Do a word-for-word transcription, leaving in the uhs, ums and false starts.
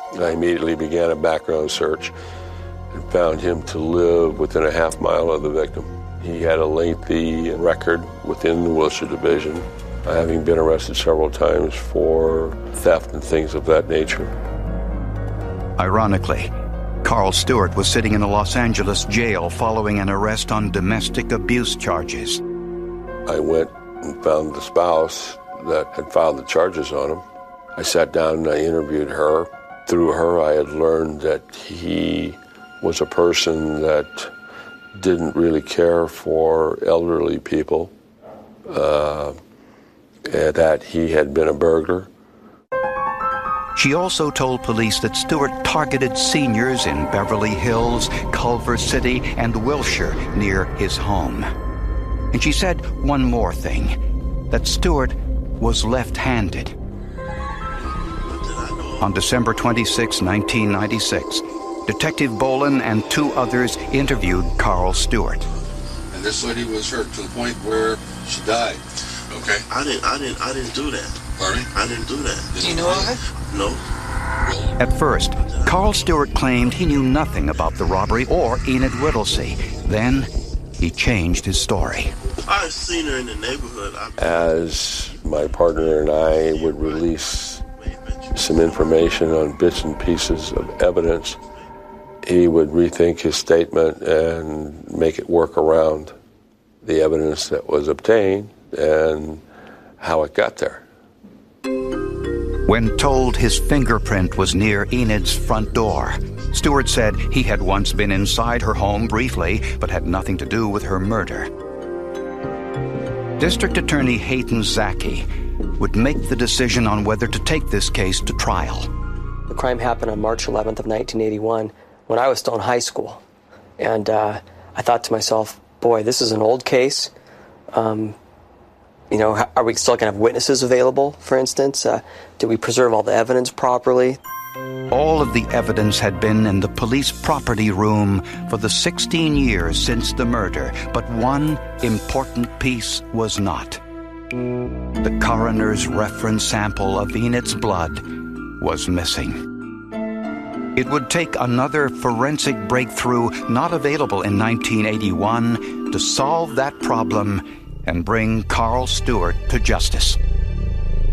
I immediately began a background search and found him to live within a half mile of the victim. He had a lengthy record within the Wilshire Division, having been arrested several times for theft and things of that nature. Ironically, Carl Stewart was sitting in a Los Angeles jail following an arrest on domestic abuse charges. I went and found the spouse that had filed the charges on him. I sat down and I interviewed her. Through her, I had learned that he was a person that didn't really care for elderly people, uh, and that he had been a burglar. She also told police that Stewart targeted seniors in Beverly Hills, Culver City, and Wilshire near his home. And she said one more thing, that Stewart was left-handed. On December twenty-sixth, nineteen ninety-six, Detective Boland and two others interviewed Carl Stewart. And this lady was hurt to the point where she died. Okay. I didn't. I didn't. I didn't do that. Pardon me? I didn't do that. Do you know why? No. At first, Carl Stewart claimed he knew nothing about the robbery or Enid Whittlesey. Then, he changed his story. I've seen her in the neighborhood. I've... As my partner and I would release some information on bits and pieces of evidence, he would rethink his statement and make it work around the evidence that was obtained and how it got there. When told his fingerprint was near Enid's front door, Stewart said he had once been inside her home briefly, but had nothing to do with her murder. District Attorney Hayden Zaki would make the decision on whether to take this case to trial. The crime happened on March eleventh of nineteen eighty-one when I was still in high school. And uh, I thought to myself, boy, this is an old case. Um, you know, are we still going to have witnesses available, for instance? Uh, did we preserve all the evidence properly? All of the evidence had been in the police property room for the sixteen years since the murder, but one important piece was not. The coroner's reference sample of Enid's blood was missing. It would take another forensic breakthrough not available in nineteen eighty-one to solve that problem and bring Carl Stewart to justice.